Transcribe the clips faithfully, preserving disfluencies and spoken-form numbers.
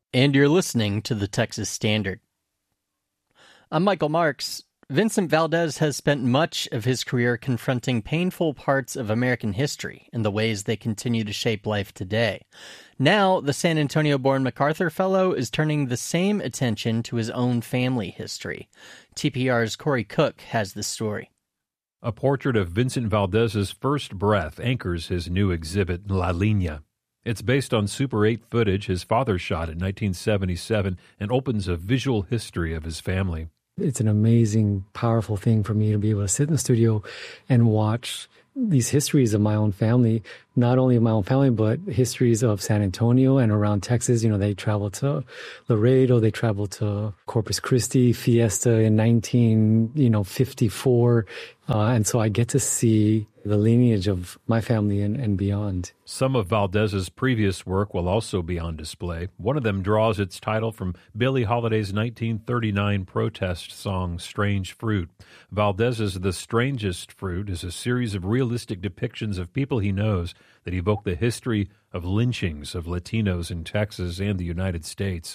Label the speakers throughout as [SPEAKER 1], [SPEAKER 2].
[SPEAKER 1] And you're listening to the Texas Standard. I'm Michael Marks. Vincent Valdez has spent much of his career confronting painful parts of American history and the ways they continue to shape life today. Now, the San Antonio-born MacArthur Fellow is turning the same attention to his own family history. T P R's Corey Cook has the story.
[SPEAKER 2] A portrait of Vincent Valdez's first breath anchors his new exhibit, La Línea. It's based on Super eight footage his father shot in nineteen seventy-seven and opens a visual history of his family.
[SPEAKER 3] It's an amazing, powerful thing for me to be able to sit in the studio and watch these histories of my own family, not only of my own family, but histories of San Antonio and around Texas. You know, they traveled to Laredo, they traveled to Corpus Christi, Fiesta in nineteen, you know, fifty-four. Uh, and so I get to see the lineage of my family and, and beyond.
[SPEAKER 2] Some of Valdez's previous work will also be on display. One of them draws its title from Billie Holiday's nineteen thirty-nine protest song, Strange Fruit. Valdez's The Strangest Fruit is a series of realistic depictions of people he knows that evoke the history of lynchings of Latinos in Texas and the United States.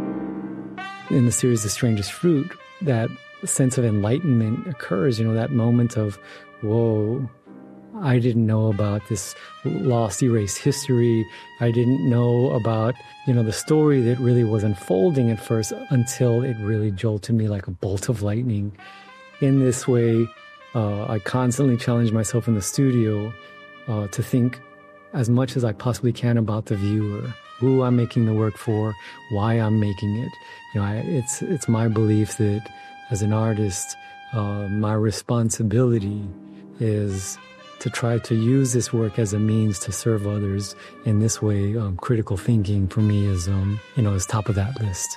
[SPEAKER 3] In the series The Strangest Fruit, that sense of enlightenment occurs, you know, that moment of, whoa, I didn't know about this lost, erased history. I didn't know about, you know, the story that really was unfolding at first until it really jolted me like a bolt of lightning. In this way, uh, I constantly challenge myself in the studio uh, to think as much as I possibly can about the viewer, who I'm making the work for, why I'm making it. You know, I, it's it's my belief that as an artist, uh, my responsibility is to try to use this work as a means to serve others. In this way, um, critical thinking for me is, um, you know, is top of that list.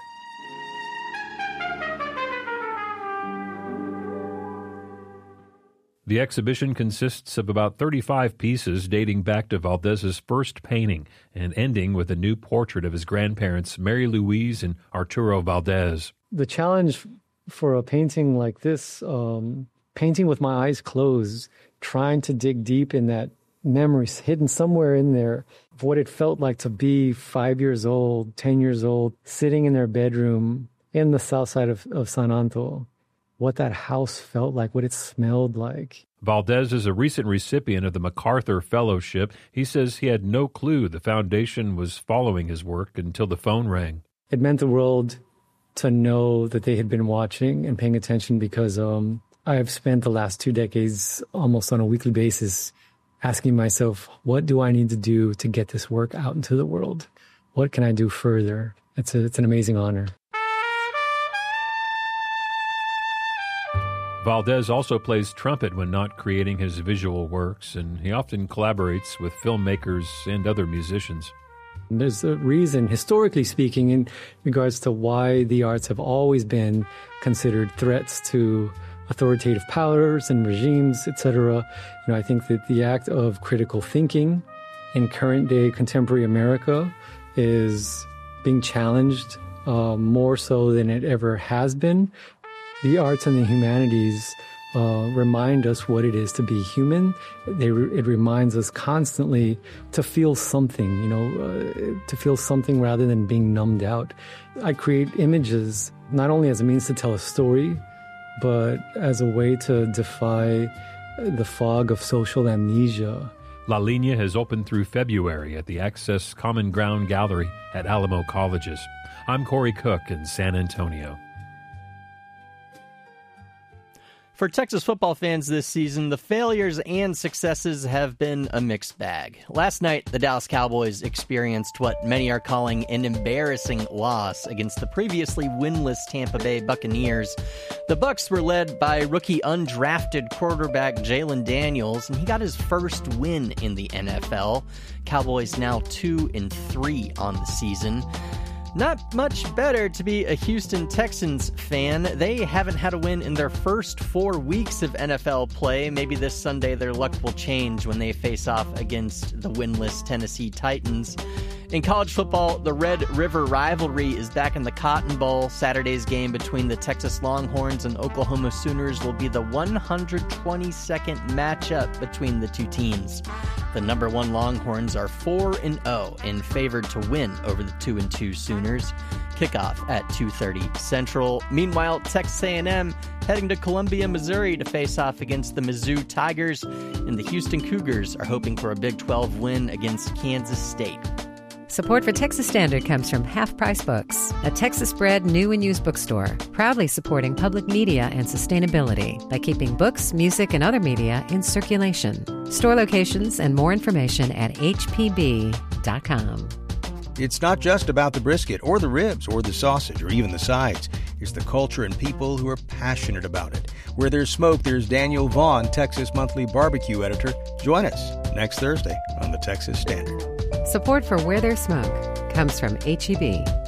[SPEAKER 2] The exhibition consists of about thirty-five pieces dating back to Valdez's first painting and ending with a new portrait of his grandparents, Mary Louise and Arturo Valdez.
[SPEAKER 3] The challenge for a painting like this, um, painting with my eyes closed, trying to dig deep in that memory hidden somewhere in there of what it felt like to be five years old, ten years old, sitting in their bedroom in the south side of, of San Anto, what that house felt like, what it smelled like.
[SPEAKER 2] Valdez is a recent recipient of the MacArthur Fellowship. He says he had no clue the foundation was following his work until the phone rang.
[SPEAKER 3] It meant the world to know that they had been watching and paying attention because um, I have spent the last two decades almost on a weekly basis asking myself, what do I need to do to get this work out into the world? What can I do further? It's, a, it's an amazing honor.
[SPEAKER 2] Valdez also plays trumpet when not creating his visual works, and he often collaborates with filmmakers and other musicians.
[SPEAKER 3] There's a reason, historically speaking, in regards to why the arts have always been considered threats to authoritative powers and regimes, et cetera. You know, I think that the act of critical thinking in current-day contemporary America is being challenged uh, more so than it ever has been. The arts and the humanities uh, remind us what it is to be human. They re- it reminds us constantly to feel something, you know, uh, to feel something rather than being numbed out. I create images not only as a means to tell a story, but as a way to defy the fog of social amnesia.
[SPEAKER 2] La Línea has opened through February at the Access Common Ground Gallery at Alamo Colleges. I'm Corey Cook in San Antonio.
[SPEAKER 1] For Texas football fans this season, the failures and successes have been a mixed bag. Last night, the Dallas Cowboys experienced what many are calling an embarrassing loss against the previously winless Tampa Bay Buccaneers. The Bucs were led by rookie undrafted quarterback Jalen Daniels, and he got his first win in the N F L. Cowboys now two and three on the season. Not much better to be a Houston Texans fan. They haven't had a win in their first four weeks of N F L play. Maybe this Sunday their luck will change when they face off against the winless Tennessee Titans. In college football, the Red River rivalry is back in the Cotton Bowl. Saturday's game between the Texas Longhorns and Oklahoma Sooners will be the one hundred twenty-second matchup between the two teams. The number one Longhorns are four and oh and favored to win over the two and two Sooners. Kickoff at two thirty Central. Meanwhile, Texas A and M heading to Columbia, Missouri to face off against the Mizzou Tigers, and the Houston Cougars are hoping for a Big twelve win against Kansas State.
[SPEAKER 4] Support for Texas Standard comes from Half Price Books, a Texas-bred new and used bookstore, proudly supporting public media and sustainability by keeping books, music, and other media in circulation. Store locations and more information at h p b dot com.
[SPEAKER 5] It's not just about the brisket or the ribs or the sausage or even the sides. It's the culture and people who are passionate about it. Where there's smoke, there's Daniel Vaughn, Texas Monthly Barbecue Editor. Join us next Thursday on the Texas Standard.
[SPEAKER 4] Support for Where There's Smoke comes from H E B.